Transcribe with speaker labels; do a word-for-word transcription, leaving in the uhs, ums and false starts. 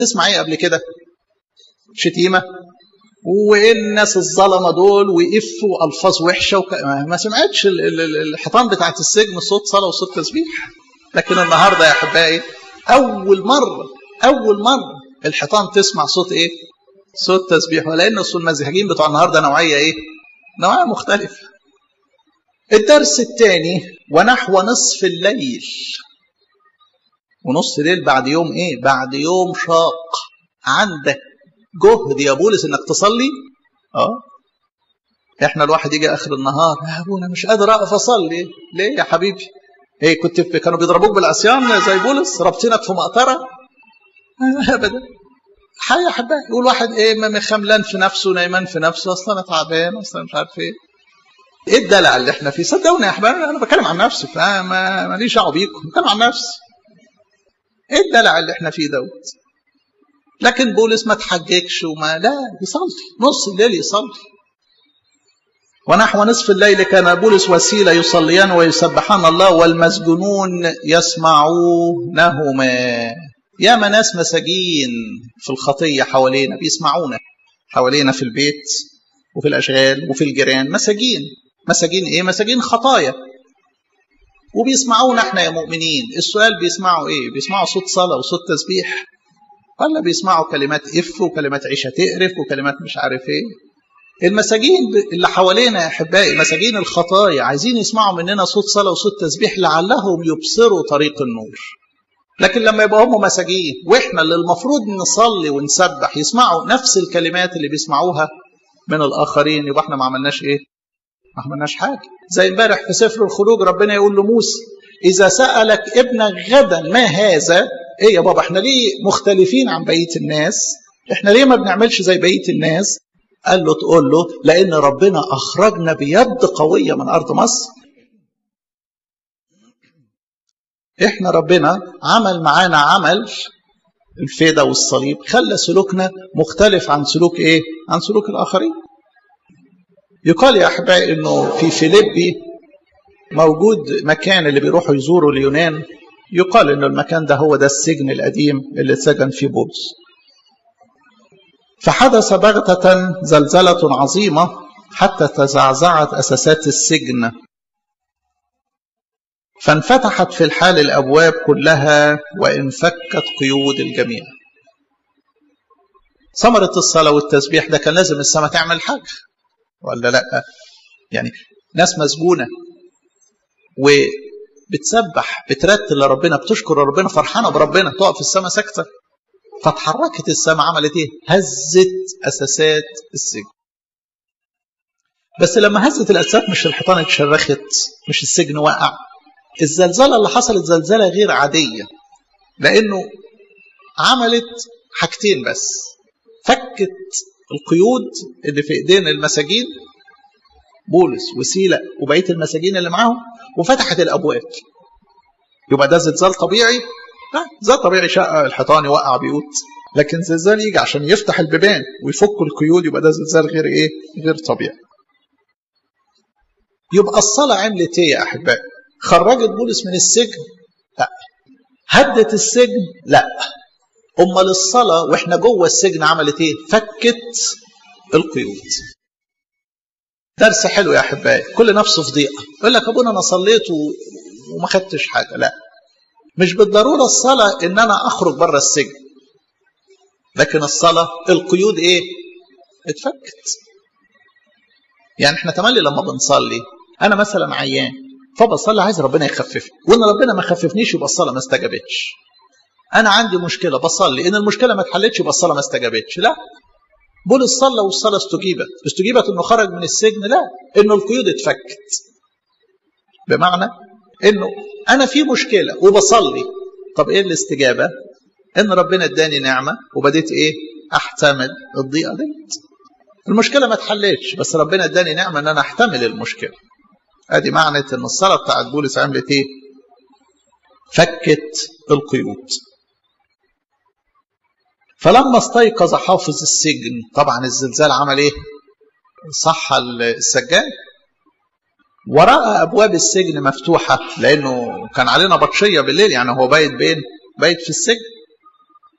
Speaker 1: تسمع ايه قبل كده؟ شتيمه، وايه الناس الظلمه دول، ويقفوا الفاظ وحشه وك... ما سمعتش الحيطان بتاعت السجن صوت صلاه وصوت تسبيح. لكن النهارده يا احبائي اول مره اول مره الحيطان تسمع صوت ايه؟ صوت تسبيح. ولان المزيحيين بتوع النهارده نوعيه ايه؟ نوعيه مختلفه. الدرس الثاني، ونحو نصف الليل. ونص الليل بعد يوم ايه؟ بعد يوم شاق. عندك جهد يا بولس انك تصلي؟ اه احنا الواحد يجي اخر النهار، يا ابونا مش قادر اقف اصلي. ليه يا حبيبي؟ ايه كنت كانوا بيضربوك بالعصيان زي بولس رابطينك في مقطره؟ ابدا. حي يا حبايبي. يقول واحد ايه خملان في نفسه، نايمان في نفسه، اصلا انا تعبان، اصلا مش عارف ايه. ايه الدلع اللي احنا فيه؟ صدقوني يا احبايبي انا بتكلم عن نفسي، فما ماليش دعوه بيكم، بتكلم عن نفسي. ايه الدلع اللي احنا فيه دوت؟ لكن بولس ما تحججش وما لا، يصلي نص الليل يصلي. ونحو نصف الليل كان بولس وسيلة يصليان ويسبحان الله والمسجونون يسمعونهما. يا ناس مساجين في الخطية حوالينا بيسمعونا، حوالينا في البيت وفي الأشغال وفي الجيران. مساجين مساجين ايه؟ مساجين خطايا، وبيسمعونا احنا يا مؤمنين. السؤال بيسمعوا ايه؟ بيسمعوا صوت صلاة وصوت تسبيح، ولا بيسمعوا كلمات اف وكلمات عيشة تقرف وكلمات مش عارف ايه؟ المساجين اللي حوالينا يا احبائي مساجين الخطايا عايزين يسمعوا مننا صوت صلاة وصوت تسبيح لعلهم يبصروا طريق النور. لكن لما يبقى هم مساجين واحنا اللي المفروض نصلي ونسبح يسمعوا نفس الكلمات اللي بيسمعوها من الاخرين، يبقى احنا ما عملناش ايه؟ ما عملناش حاجه. زي امبارح في سفر الخروج ربنا يقول لموسى اذا سالك ابنك غدا ما هذا، ايه يا بابا احنا ليه مختلفين عن بقيه الناس؟ احنا ليه ما بنعملش زي بقيه الناس؟ قال له تقول له لان ربنا اخرجنا بيد قويه من ارض مصر. احنا ربنا عمل معانا عمل الفدا والصليب، خلى سلوكنا مختلف عن سلوك ايه؟ عن سلوك الاخرين. يقال يا احبائي انه في فيليبي موجود مكان اللي بيروحوا يزوروا اليونان، يقال انه المكان ده هو ده السجن القديم اللي اتسجن فيه بولس. فحدث بغتة زلزلة عظيمة حتى تزعزعت أساسات السجن، فانفتحت في الحال الأبواب كلها وانفكت قيود الجميع. ثمرة الصلاة والتسبيح ده كان لازم السماء تعمل حاجة ولا لا؟ يعني ناس مسجونة وبتسبح بترتل لربنا، بتشكر ربنا، فرحانة بربنا، تقف في السماء ساكتة. فتحركت السماء، عملت ايه؟ هزت اساسات السجن. بس لما هزت الاساسات مش الحيطان اتشرخت، مش السجن وقع. الزلزله اللي حصلت زلزله غير عاديه، لانه عملت حاجتين بس: فكت القيود اللي في ايدين المساجين بولس وسيلة وبقيه المساجين اللي معاهم، وفتحت الابواب. يبقى ده زلزال طبيعي؟ لا، زلزال طبيعي شق الحيطان يوقع بيوت، لكن زلزال يجي عشان يفتح البيبان ويفك القيود، يبقى ده زلزال غير ايه؟ غير طبيعي. يبقى الصلاة عملت ايه يا احبائي؟ خرجت بولس من السجن؟ لا. هدت السجن؟ لا. امال الصلاة واحنا جوه السجن عملت ايه؟ فكت القيود. درس حلو يا احبائي. كل نفسه في ضيقه يقول لك ابونا انا صليت وما خدتش حاجه. لا، مش بالضروره الصلاه ان انا اخرج بره السجن، لكن الصلاه القيود ايه؟ اتفكت. يعني احنا تملي لما بنصلي، انا مثلا عيان فبصلي عايز ربنا يخففني، وان ربنا ما خففنيش يبقى الصلاه ما استجابتش. انا عندي مشكله بصلي، ان المشكله ما اتحلتش يبقى الصلاه ما استجابتش. لا، بولس صلى والصلاه استجيبت. استجيبت انه خرج من السجن؟ لا، انه القيود اتفكت. بمعنى انه انا في مشكله وبصلي، طب ايه الاستجابه؟ ان ربنا اداني نعمه وبديت ايه؟ احتمل الضيقه دي. المشكله ما اتحلتش بس ربنا اداني نعمه ان انا احتمل المشكله. ادي معنى ان الصلاه بتاعت بولس عملت ايه؟ فكت القيود. فلما استيقظ حافظ السجن، طبعا الزلزال عمل ايه؟ صح السجان، ورأى ابواب السجن مفتوحه، لانه كان علينا بطشيه بالليل، يعني هو بايت بين بايت في السجن.